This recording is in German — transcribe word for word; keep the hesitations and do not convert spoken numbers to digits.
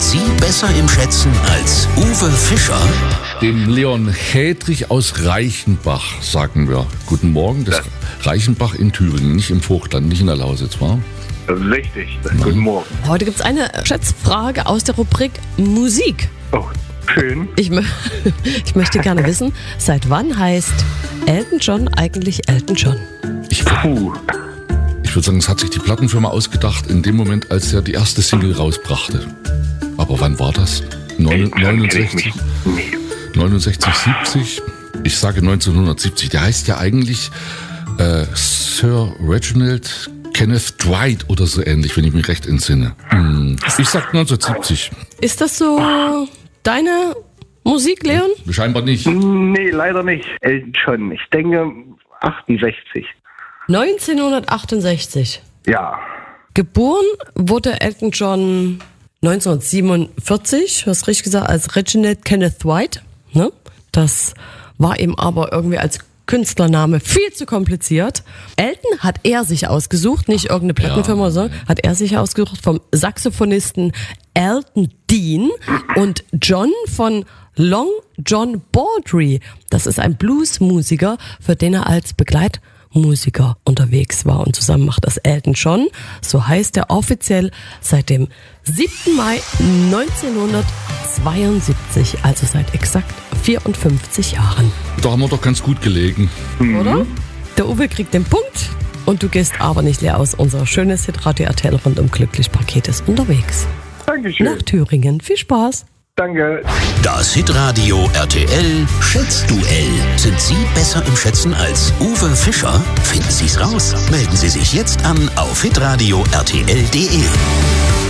Sie besser im Schätzen als Uwe Fischer? Dem Leon Hedrich aus Reichenbach sagen wir guten Morgen. Das Reichenbach in Thüringen, nicht im Vogtland, nicht in der Lausitz, war? Richtig, guten Morgen. Heute gibt es eine Schätzfrage aus der Rubrik Musik. Oh, schön. Ich, mö- ich möchte gerne wissen, seit wann heißt Elton John eigentlich Elton John? Ich, Puh. ich würde sagen, es hat sich die Plattenfirma ausgedacht in dem Moment, als er die erste Single rausbrachte. Aber wann war das? Neun- neunundsechzig? Nee. neunundsechzig, siebzig? Ich sage neunzehnhundertsiebzig. Der heißt ja eigentlich äh, Sir Reginald Kenneth Dwight oder so ähnlich, wenn ich mich recht entsinne. Hm. Ich sag neunzehnhundertsiebzig. Ist das so deine Musik, Leon? Scheinbar nicht. Nee, leider nicht. Elton John. Ich denke achtundsechzig. neunzehnhundertachtundsechzig. Ja. Geboren wurde Elton John neunzehnhundertsiebenundvierzig, du hast richtig gesagt, als Reginald Kenneth Dwight. Ne? Das war ihm aber irgendwie als Künstlername viel zu kompliziert. Elton hat er sich ausgesucht, nicht irgendeine Plattenfirma, Ja. sondern hat er sich ausgesucht vom Saxophonisten Elton Dean und John von Long John Baldry. Das ist ein Bluesmusiker, für den er als Begleitmusiker unterwegs war. Und zusammen macht das Elton John. So heißt er offiziell seit dem siebten Mai neunzehnhundertzweiundsiebzig, also seit exakt vierundfünfzig Jahren. Da haben wir doch ganz gut gelegen. Oder? Der Uwe kriegt den Punkt und du gehst aber nicht leer aus. Unser schönes Hitradio R T L rund um glücklich Paket ist unterwegs. Dankeschön. Nach Thüringen. Viel Spaß. Danke. Das Hitradio R T L Schätzduell. Sind Sie besser im Schätzen als Uwe Fischer? Finden Sie es raus. Melden Sie sich jetzt an auf hitradio r t l punkt d e.